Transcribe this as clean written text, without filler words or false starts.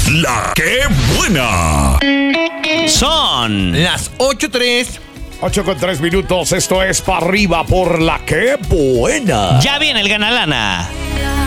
La que buena. Son las 8:03. 8:03. Esto es Pa' Arriba por La que buena. Ya viene el Ganalana.